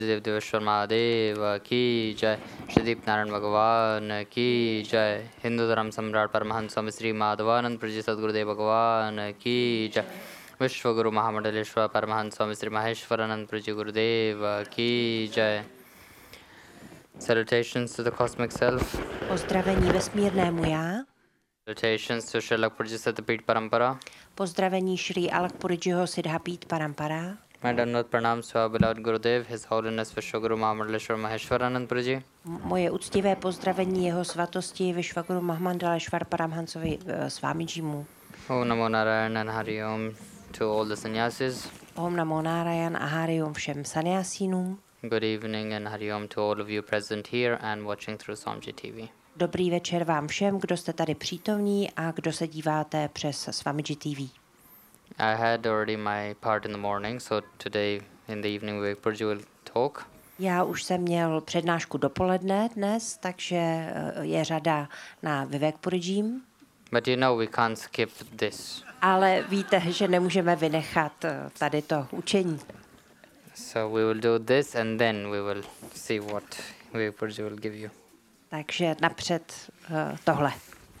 देवेश्वर महादेव की जय। श्रीदीप नारायण भगवान की जय। हिंदू धर्म सम्राट परमहंस स्वामी श्री माधवानंद प्रजी सद्गुरुदेव भगवान की जय। विश्वगुरु महामंडलेश्वर परमहंस स्वामी श्री महेश्वरानंद प्रजी गुरुदेव की जय. Salutations to the cosmic self. Pozdravení vesmírnému já. Salutations to Srila Purji Satapit Parampara. Pozdravení Shri Alakpurijiho Siddhapit Parampara. My Dandavat Pranam to our beloved Gurudev, His Holiness Vishwaguru Mahamandaleshwar Maheshwaranand Priji. Moje úctivé pozdravení jeho svatosti Vishwaguru Mahamandaleshwar Paramhansovi Swamijimu. Om Namo Narayan and Hari Om to all the sannyasis. Om Namo Narayan a Hari Om všem sannyasinům. Good evening and Hari Om to all of you present here and watching through Swamiji TV. Dobrý večer vám všem, kdo jste tady přítomní a kdo se díváte přes Swamiji TV. I had already my part in the morning, so today in the evening Vivek Purji will talk. Já už jsem měl přednášku dopoledne dnes, takže je řada na Vivek Purjím. But you know we can't skip this. Ale víte, že nemůžeme vynechat tady to učení. So we will do this and then we will see what Vivek Purji will give you. Takže napřed tohle.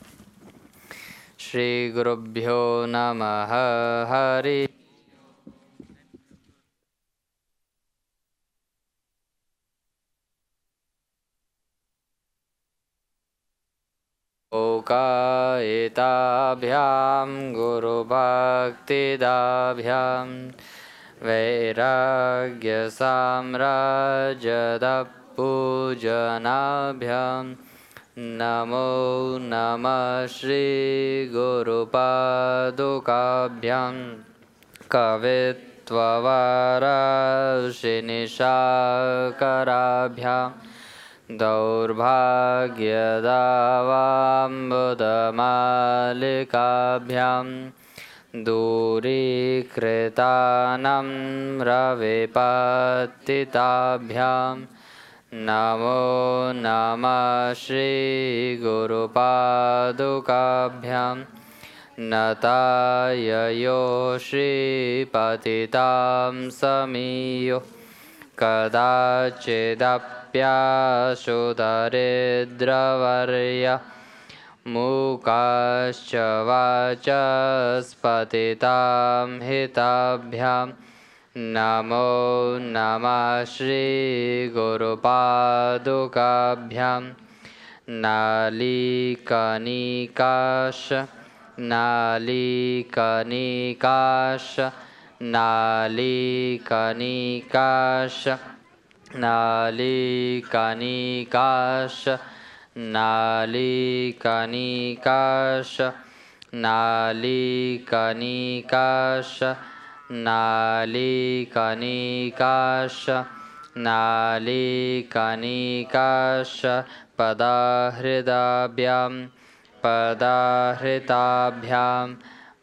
Shri Gurubhyo Namah Hari Okayetabhyam Guru Bhaktidabhyam Vairagya Samrajada Pujanabhyam Namo Namah Shri Guru Padukabhyam Kavitvavarashinishakarabhyam Daurbhagyadavambudamallikabhyam Durikritanam Ravipattitabhyam Namo Namah Shri Guru Padukabhyam Natayayo Shri Patitam Samiyo Kadachidapyasudaridраvarya Mukascha Vachaspatitam Hitabhyam Namo Namah Shri Guru Padukabhyam Nalikanikasha Nalikanikasha Nalikanikasha Nalikanikasha Nalikanikasha Nalikanikasha Nalikanikasha Nalikanikasha Padahridabhyam Padahritabhyam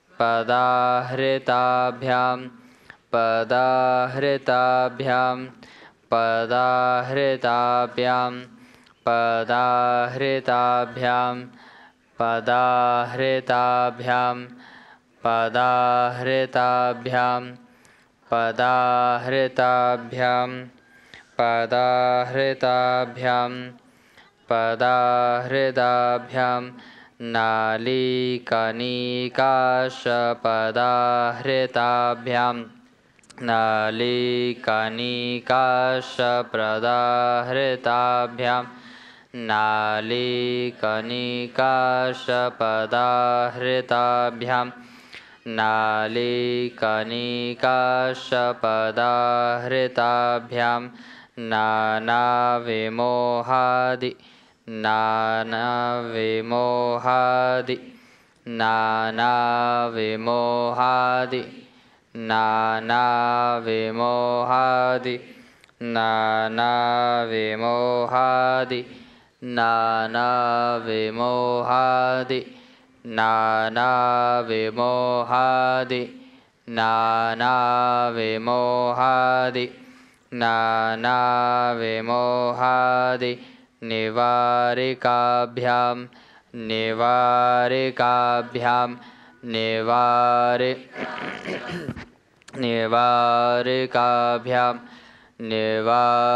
Padahritabhyam Padahritabhyam Padahritabhyam Padahritabhyam Padahritabhyam Padahritabhyam Padahritabhyam Padahritabhyam Padahritabhyam Nalikanikasha Padahritabhyam Nalikanikasha Padahritabhyam Nalikanikasha Padahritabhyam Nalikanikasha Padahritabhyam Nana Vimohadi Nana Vimohadi Nana Vimohadi Nana Vimohadi Nana Vimohadi Nana Vimohadi Nana Vimohadi Nana Vimohadi Nana Vimohadi Nivarikabhyam Nivarikabhyam Nivarikabhyam